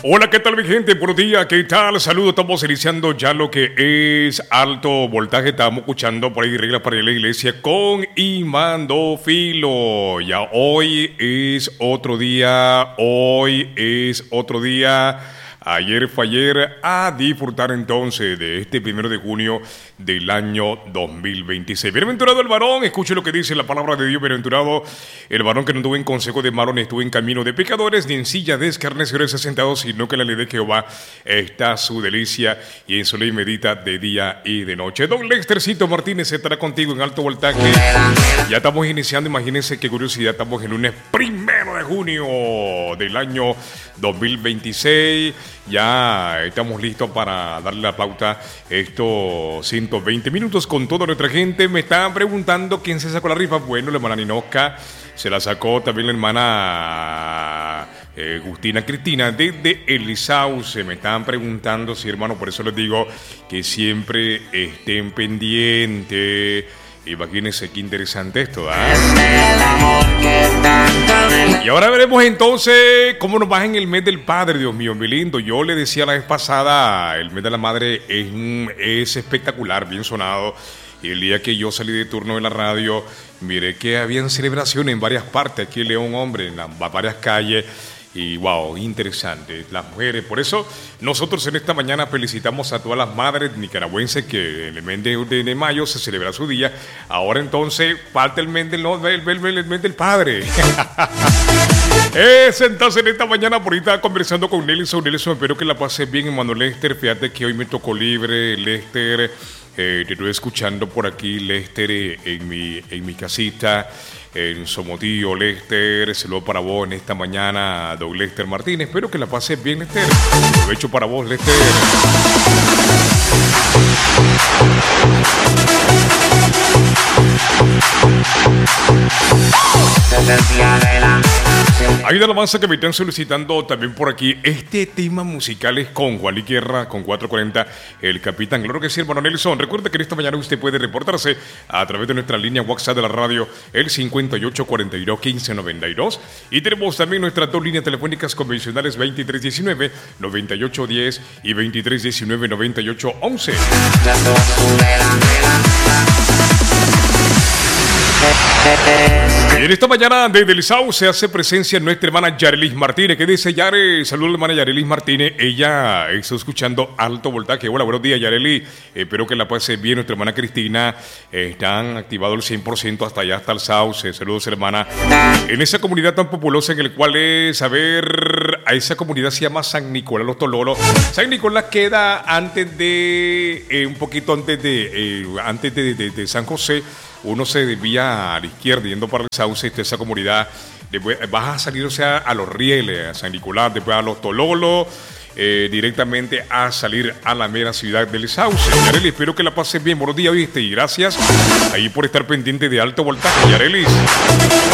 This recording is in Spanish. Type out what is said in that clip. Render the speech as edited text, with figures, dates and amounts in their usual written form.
Hola, ¿qué tal mi gente? Buenos días, ¿qué tal? Saludos, estamos iniciando ya lo que es alto voltaje. Estamos escuchando por ahí reglas para la iglesia con Imando Filo. Ya hoy es otro día, Ayer fue ayer, a disfrutar entonces de este 1 de junio del año 2026. Bienaventurado el varón, escuche lo que dice la palabra de Dios. Bienaventurado el varón que no estuvo en consejo de malos, ni estuvo en camino de pecadores, ni en silla de escarnecedores sentado, sino que en la ley de Jehová está su delicia, y en su ley medita de día y de noche. Don Lextercito Martínez estará contigo en alto voltaje. Ya estamos iniciando, imagínense qué curiosidad, estamos el lunes 1 de junio del año 2026. Ya estamos listos para darle la pauta estos 120 minutos con toda nuestra gente. Me estaban preguntando quién se sacó la rifa. Bueno, la hermana Ninoca se la sacó, también la hermana Justina Cristina desde El Sauce. Me estaban preguntando, sí, hermano, por eso les digo que siempre estén pendientes. Imagínense qué interesante esto, Y ahora veremos entonces cómo nos va en el mes del padre. Dios mío, muy lindo. Yo le decía la vez pasada, el mes de la madre es espectacular, bien sonado. Y el día que yo salí de turno de la radio, miré que habían celebraciones en varias partes, aquí en León, hombre, en varias calles. Y wow, interesante, las mujeres. Por eso nosotros en esta mañana felicitamos a todas las madres nicaragüenses que en el mes de mayo se celebra su día. Ahora entonces falta el mes del padre. Entonces en esta mañana por ahí estaba conversando con Nelson, espero que la pases bien, hermano Lester. Fíjate que hoy me tocó libre, Lester. Te estoy escuchando por aquí, Lester, en mi casita, en Somotillo, Lester. Saludo para vos en esta mañana, don Lester Martínez. Espero que la pases bien, Lester. Aprovecho para vos, Lester. Hay una alabanza que me están solicitando también por aquí. Este tema musical es con Juan Guerra, con 440, el capitán. Claro que sí, hermano Nelson. Recuerda que en esta mañana usted puede reportarse a través de nuestra línea WhatsApp de la radio, el 5842-1592. Y tenemos también nuestras dos líneas telefónicas convencionales, 2319-9810 y 2319-9811. Y en esta mañana desde El Sauce se hace presencia nuestra hermana Yarelis Martínez. ¿Qué dice Yare? Saludos a la hermana Yarelis Martínez. Ella está escuchando alto voltaje. Hola, buenos días, Yarelis. Espero que la pase bien. Nuestra hermana Cristina están activados el 100% hasta allá, hasta El Sauce. Saludos, hermana. En esa comunidad tan populosa en el cual es, a esa comunidad se llama San Nicolás Los Tololos. San Nicolás queda antes de, un poquito antes de San José. Uno se desvía a la izquierda yendo para El Sauce, esa comunidad. Después vas a salir, a Los Rieles, a San Nicolás, después a Los Tololos, directamente a salir a la mera ciudad del Sauce. Yarelis, espero que la pases bien. Buenos días, ¿viste? Y gracias ahí por estar pendiente de alto voltaje, Yarelis.